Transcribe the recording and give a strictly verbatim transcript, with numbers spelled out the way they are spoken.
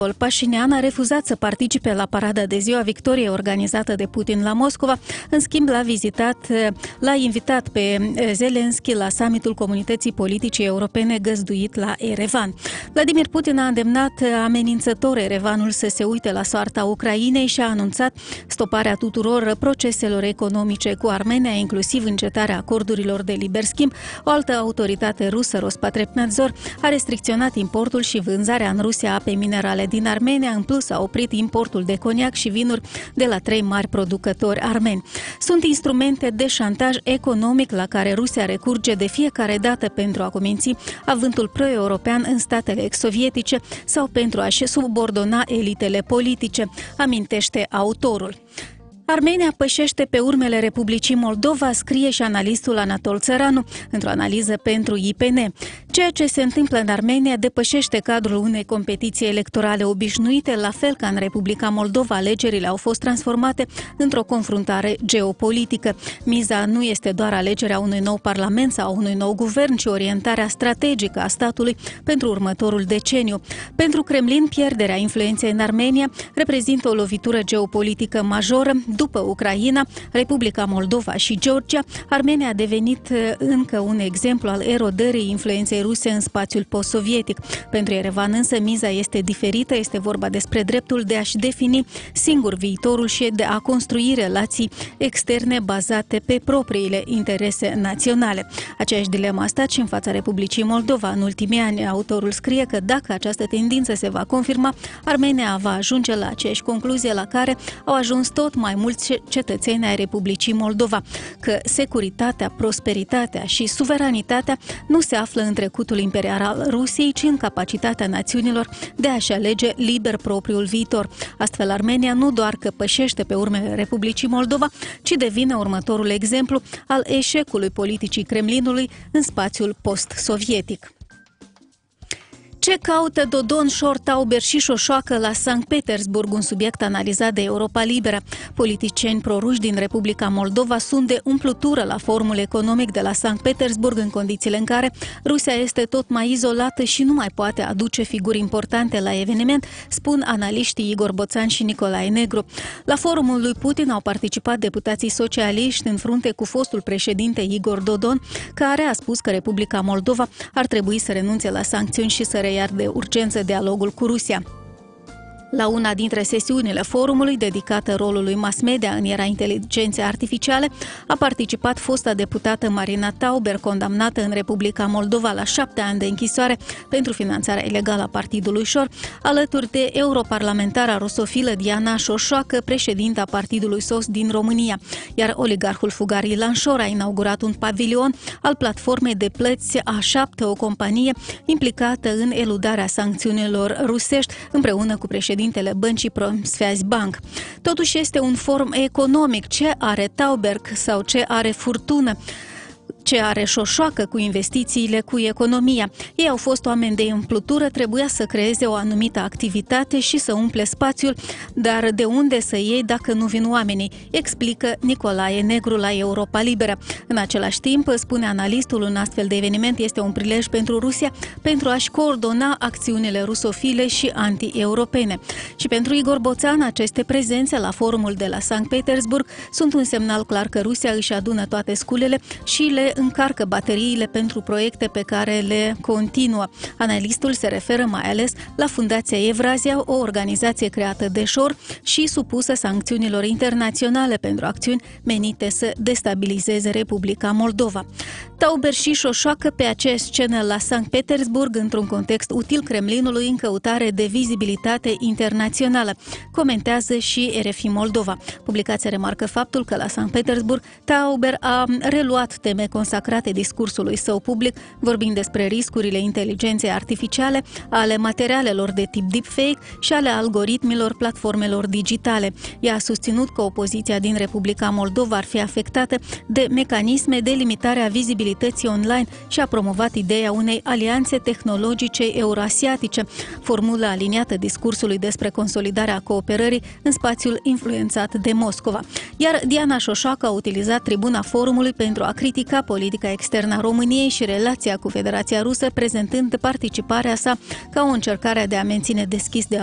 Pașinian a refuzat să participe la parada de ziua victoriei organizată de Putin la Moscova. În schimb, l-a vizitat, l-a invitat pe Zelensky la summitul Comunității Politice Europene găzduit la Erevan. Vladimir Putin a îndemnat amenințător Erevanul să se uite la soarta Ucrainei și a anunțat stoparea tuturor proceselor economice cu Armenia, inclusiv încetarea acordurilor de liber schimb. O altă autoritate rusă, Rospotrebnadzor, a restricționat importul și vânzarea în Rusia apei minerale din Armenia. În plus, a oprit importul de coniac și vinuri de la trei mari producători armeni. Sunt instrumente de șantaj economic la care Rusia recurge de fiecare dată pentru a cuminți avântul pro-european în statele ex-sovietice sau pentru a-și subordona elitele politice, amintește autorul. Armenia pășește pe urmele Republicii Moldova, scrie și analistul Anatol Țăranu într-o analiză pentru I P N. Ceea ce se întâmplă în Armenia depășește cadrul unei competiții electorale obișnuite, la fel ca în Republica Moldova alegerile au fost transformate într-o confruntare geopolitică. Miza nu este doar alegerea unui nou parlament sau unui nou guvern, ci orientarea strategică a statului pentru următorul deceniu. Pentru Kremlin, pierderea influenței în Armenia reprezintă o lovitură geopolitică majoră. După Ucraina, Republica Moldova și Georgia, Armenia a devenit încă un exemplu al erodării influenței ruse în spațiul post-sovietic. Pentru Erevan însă miza este diferită, este vorba despre dreptul de a-și defini singur viitorul și de a construi relații externe bazate pe propriile interese naționale. Aceeași dilemă a stat și în fața Republicii Moldova. În ultimii ani, autorul scrie că dacă această tendință se va confirma, Armenia va ajunge la aceeași concluzie la care au ajuns tot mai mulți cetățeni ai Republicii Moldova, că securitatea, prosperitatea și suveranitatea nu se află în trecutul imperial al Rusiei, ci în capacitatea națiunilor de a-și alege liber propriul viitor. Astfel, Armenia nu doar că pășește pe urmele Republicii Moldova, ci devine următorul exemplu al eșecului politicii Kremlinului în spațiul post-sovietic. Ce caută Dodon, Shortauber și Șoșoacă la Sankt Petersburg, un subiect analizat de Europa Liberă. Politicieni proruși din Republica Moldova sunt de umplutură la forumul economic de la Sankt Petersburg, în condițiile în care Rusia este tot mai izolată și nu mai poate aduce figuri importante la eveniment, spun analiștii Igor Boțan și Nicolae Negru. La forumul lui Putin au participat deputații socialiști în frunte cu fostul președinte Igor Dodon, care a spus că Republica Moldova ar trebui să renunțe la sancțiuni și să iar de urgență dialogul cu Rusia. La una dintre sesiunile forumului, dedicată rolului mass media în era inteligenței artificiale, a participat fosta deputată Marina Tauber, condamnată în Republica Moldova la șapte ani de închisoare pentru finanțarea ilegală a Partidului Șor, alături de europarlamentara rusofilă Diana Șoșoacă, președinta Partidului S O S din România. Iar oligarhul fugar Ilan Șor a inaugurat un pavilion al platformei de plăți A șapte, o companie implicată în eludarea sancțiunilor rusești, împreună cu președintele băncii Pромsvязьbank. Totuși este un forum economic. Ce are Tauberg sau ce are Furtună? Ce are Șoșoacă cu investițiile, cu economia? Ei au fost oameni de împlutură, trebuia să creeze o anumită activitate și să umple spațiul, dar de unde să iei dacă nu vin oamenii? Explică Nicolae Negru la Europa Liberă. În același timp, spune analistul, un astfel de eveniment este un prilej pentru Rusia pentru a-și coordona acțiunile rusofile și anti-europene. Și pentru Igor Boțan, aceste prezențe la forumul de la Sankt Petersburg sunt un semnal clar că Rusia își adună toate sculele și le încarcă bateriile pentru proiecte pe care le continuă. Analistul se referă mai ales la Fundația Evrazia, o organizație creată de Șor și supusă sancțiunilor internaționale pentru acțiuni menite să destabilizeze Republica Moldova. Tauber și Șoșoacă pe aceeași scenă la Sankt Petersburg, într-un context util Kremlinului în căutare de vizibilitate internațională, comentează și R F I Moldova. Publicația remarcă faptul că la Sankt Petersburg Tauber a reluat teme consacrate discursului său public, vorbind despre riscurile inteligenței artificiale, ale materialelor de tip deepfake și ale algoritmilor platformelor digitale. Ea a susținut că opoziția din Republica Moldova ar fi afectată de mecanisme de limitare a vizibilității online și a promovat ideea unei alianțe tehnologice euroasiatice, formulă aliniată discursului despre consolidarea cooperării în spațiul influențat de Moscova. Iar Diana Șoșoacă a utilizat tribuna forumului pentru a critica politica externă a României și relația cu Federația Rusă, prezentând participarea sa ca o încercare de a menține deschis de